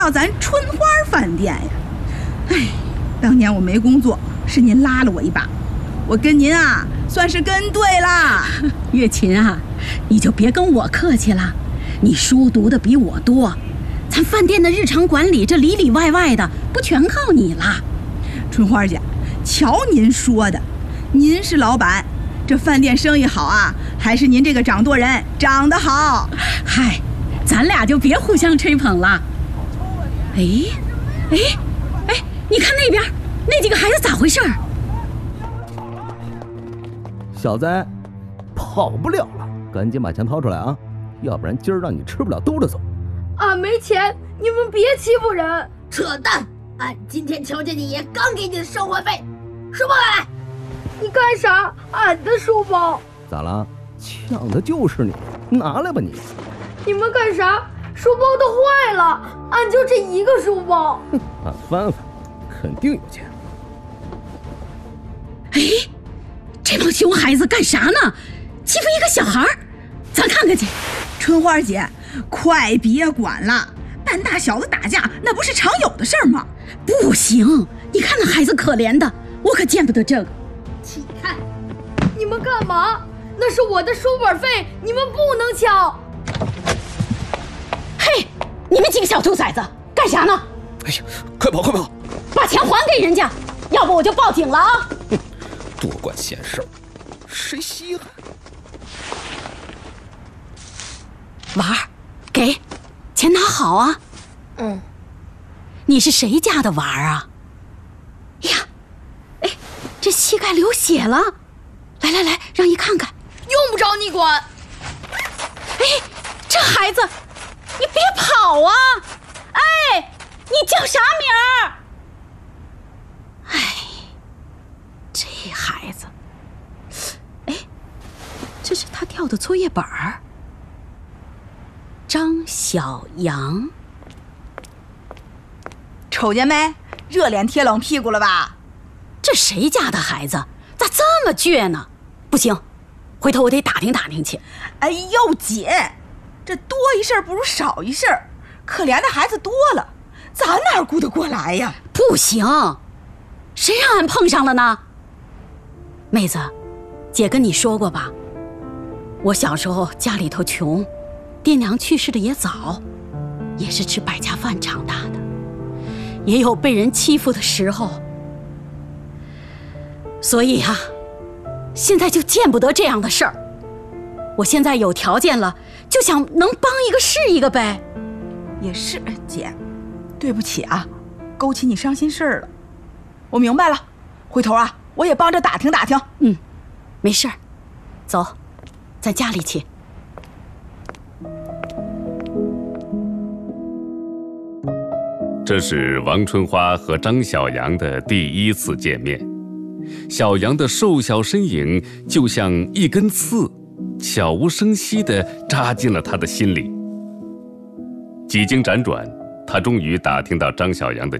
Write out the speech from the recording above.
到咱春花饭店呀。哎，当年我没工作，是您拉了我一把，我跟您啊算是跟对了。 月琴啊，你就别跟我客气了，你书读的比我多，咱饭店的日常管理这里里外外的不全靠你了。 春花姐，瞧您说的，您是老板，这饭店生意好啊，还是您这个掌舵人长得好？ 嗨，咱俩就别互相吹捧了。哎，你看那边那几个孩子咋回事？ 小子，跑不了了，赶紧把钱掏出来啊，要不然今儿让你吃不了兜着走。 俺没钱，你们别欺负人！ 扯淡！俺今天瞧见你爷刚给你的生活费，书包来！ 你干啥？俺的书包咋了？抢的就是你，拿来吧你！ 你们干啥？书包都坏了，俺就这一个书包。 俺翻翻，肯定有钱。 哎，这帮熊孩子干啥呢？欺负一个小孩，咱看看去。 春花姐，快别管了，半大小子打架那不是常有的事儿吗？ 不行，你看那孩子可怜的，我可见不得这个。 起开！ 你们干嘛？那是我的书本费，你们不能抢。 嘿，你们几个小兔崽子干啥呢？ 哎呀，快跑快跑！ 把钱还给人家，要不我就报警了啊！ 多管闲事儿，谁稀罕？ 娃儿，给钱拿好啊！你是谁家的娃儿啊？呀，哎，这膝盖流血了，来，让姨看看。 用不着你管。 哎，这孩子，你别跑啊！哎，你叫啥名儿？哎，这孩子，哎，这是他掉的作业本儿。张小阳， 瞅见没？热脸贴冷屁股了吧？ 这谁家的孩子咋这么倔呢？不行，回头我得打听打听去。 哎呦姐，这多一事不如少一事，可怜的孩子多了，咱哪顾得过来呀？ 不行，谁让俺碰上了呢？妹子，姐跟你说过吧，我小时候家里头穷，爹娘去世的也早，也是吃百家饭长大的，也有被人欺负的时候，所以啊，现在就见不得这样的事儿。我现在有条件了，就想能帮一个是一个呗。 也是，姐，对不起啊，勾起你伤心事儿了。我明白了，回头啊，我也帮着打听打听。 没事儿，走，咱家里去。 这是王春花和张小阳的第一次见面。小阳的瘦小身影就像一根刺，悄无声息地扎进了他的心里。几经辗转，他终于打听到张小阳的